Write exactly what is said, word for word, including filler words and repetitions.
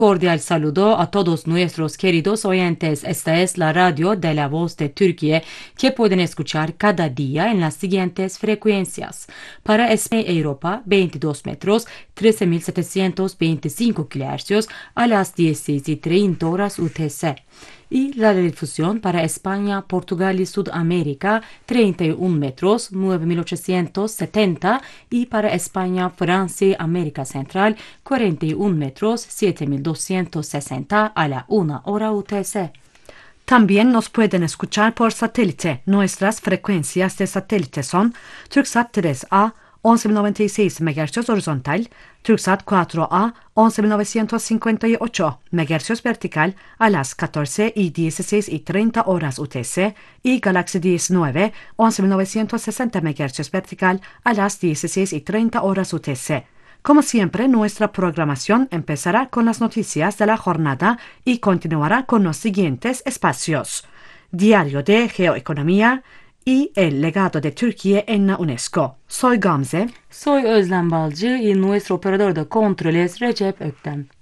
Cordial saludo a todos nuestros queridos oyentes. Esta es la radio de la Voz de Turquía que pueden escuchar cada día en las siguientes frecuencias. Para España y Europa, veintidós metros, trece mil setecientos veinticinco kilohercios a las dieciséis y treinta horas U T C. Y la difusión para España, Portugal y Sudamérica, treinta y un metros, nueve mil ochocientos setenta, y para España, Francia y América Central, cuarenta y un metros, siete mil doscientos sesenta a la una hora U T C. También nos pueden escuchar por satélite. Nuestras frecuencias de satélite son Turksat tres A, once mil noventa y seis megahercios horizontal, Turksat cuatro A, once mil novecientos cincuenta y ocho megahercios vertical a las catorce y dieciséis y treinta horas U T C y Galaxy diecinueve, once mil novecientos sesenta megahercios vertical a las dieciséis y treinta horas U T C. Como siempre, nuestra programación empezará con las noticias de la jornada y continuará con los siguientes espacios: Diario de Geoeconomía y el legado de Turquía en la UNESCO. Soy Gamze. Soy Özlem Balcı y nuestro operador de control es Recep Öktem.